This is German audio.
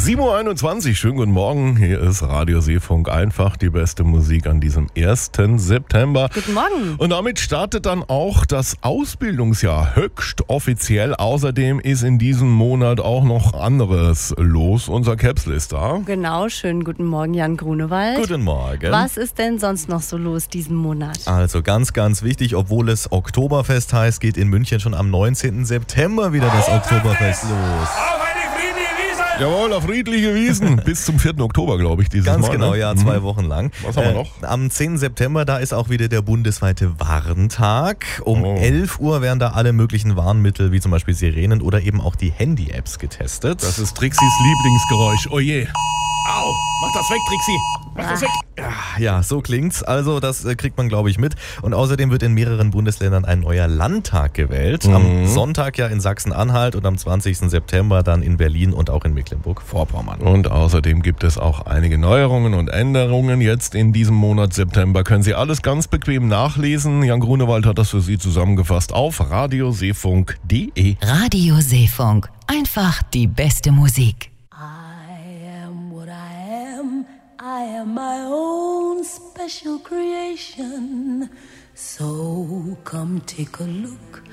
7:21 Uhr, schönen guten Morgen. Hier ist Radio Seefunk, einfach die beste Musik an diesem 1. September. Guten Morgen. Und damit startet dann auch das Ausbildungsjahr höchst offiziell. Außerdem ist in diesem Monat auch noch anderes los. Unser Capsule ist da. Genau, schönen guten Morgen, Jan Grunewald. Guten Morgen. Was ist denn sonst noch so los diesen Monat? Also ganz, ganz wichtig, obwohl es Oktoberfest heißt, geht in München schon am 19. September wieder das Oktoberfest los. Jawohl, auf friedliche Wiesen. Bis zum 4. Oktober, glaube ich, dieses Ganz Mal. genau, ne? ja, 2 Wochen lang. Was haben wir noch? Am 10. September, da ist auch wieder der bundesweite Warentag. Um 11 Uhr werden da alle möglichen Warnmittel, wie zum Beispiel Sirenen oder eben auch die Handy-Apps getestet. Das ist Trixis Lieblingsgeräusch. Oh je. Au, mach das weg, Trixi. Mach das weg. Ja, so klingt's. Also das kriegt man, glaube ich, mit. Und außerdem wird in mehreren Bundesländern ein neuer Landtag gewählt. Am Sonntag ja in Sachsen-Anhalt und am 20. September dann in Berlin und auch in Mecklenburg-Vorpommern. Und außerdem gibt es auch einige Neuerungen und Änderungen. Jetzt in diesem Monat September können Sie alles ganz bequem nachlesen. Jan Grunewald hat das für Sie zusammengefasst auf radioseefunk.de. Radio Seefunk. Einfach die beste Musik. I am my own special creation. So come take a look